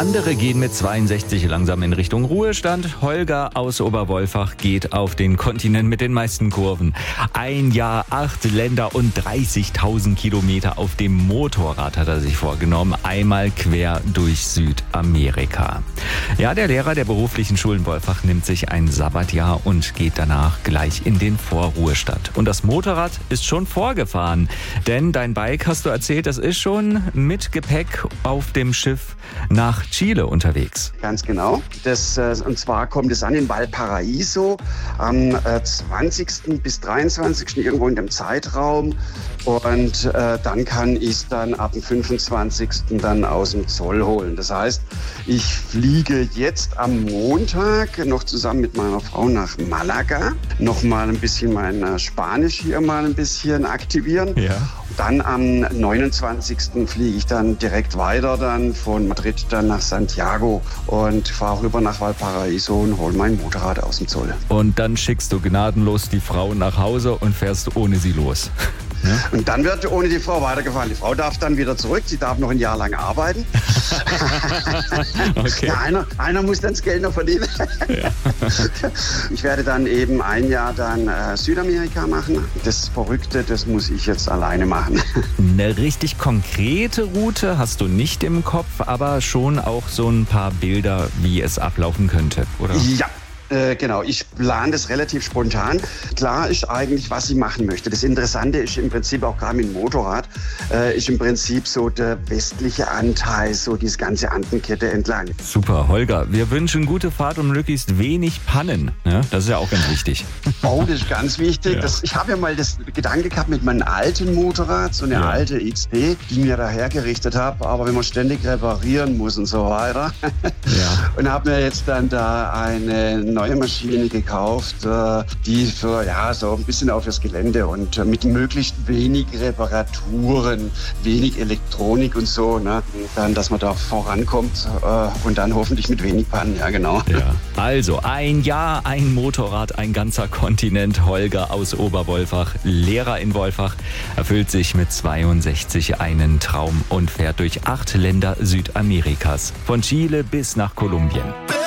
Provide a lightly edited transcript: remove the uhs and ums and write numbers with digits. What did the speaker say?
Andere gehen mit 62 langsam in Richtung Ruhestand. Holger aus Oberwolfach geht auf den Kontinent mit den meisten Kurven. 1 Jahr, 8 Länder und 30.000 Kilometer auf dem Motorrad hat er sich vorgenommen. Einmal quer durch Südamerika. Ja, der Lehrer der beruflichen Schulen Wolfach nimmt sich ein Sabbatjahr und geht danach gleich in den Vorruhestand. Und das Motorrad ist schon vorgefahren. Denn dein Bike, hast du erzählt, das ist schon mit Gepäck auf dem Schiff nach Chile unterwegs. Ganz genau. Und zwar kommt es an in Valparaíso am 20. bis 23. irgendwo in dem Zeitraum. Und dann kann ich es dann ab dem 25. dann aus dem Zoll holen. Das heißt, ich fliege jetzt am Montag noch zusammen mit meiner Frau nach Malaga. Noch mal ein bisschen mein Spanisch hier mal ein bisschen aktivieren. Ja. Dann am 29. fliege ich dann direkt weiter dann von Madrid dann nach Santiago und fahre rüber nach Valparaíso und hole mein Motorrad aus dem Zoll. Und dann schickst du gnadenlos die Frau nach Hause und fährst ohne sie los. Ja? Und dann wird ohne die Frau weitergefahren. Die Frau darf dann wieder zurück. Sie darf noch ein Jahr lang arbeiten. Okay. Ja, einer muss dann das Geld noch verdienen. Ja. Ich werde dann eben 1 Jahr dann Südamerika machen. Das Verrückte, das muss ich jetzt alleine machen. Eine richtig konkrete Route hast du nicht im Kopf, aber schon auch so ein paar Bilder, wie es ablaufen könnte, oder? Ja. Genau, ich plane das relativ spontan. Klar ist eigentlich, was ich machen möchte. Das Interessante ist im Prinzip auch gerade mit dem Motorrad, ist im Prinzip so der westliche Anteil, so diese ganze Andenkette entlang. Super, Holger, wir wünschen gute Fahrt und möglichst wenig Pannen. Ja, das ist ja auch ganz wichtig. Oh, das ist ganz wichtig. Ja. Ich habe ja mal das Gedanke gehabt mit meinem alten Motorrad, so eine alte XP, die ich mir da hergerichtet habe. Aber wenn man ständig reparieren muss und so weiter. Ja. Und habe mir jetzt dann da eine neue Maschine gekauft, die für so ein bisschen auf das Gelände und mit möglichst wenig Reparaturen, wenig Elektronik und so, ne, dann, dass man da vorankommt und dann hoffentlich mit wenig Pannen, ja genau. Ja. Also 1 Jahr, ein Motorrad, ein ganzer Kontinent. Holger aus Oberwolfach, Lehrer in Wolfach, erfüllt sich mit 62 einen Traum und fährt durch 8 Länder Südamerikas, von Chile bis nach Kolumbien.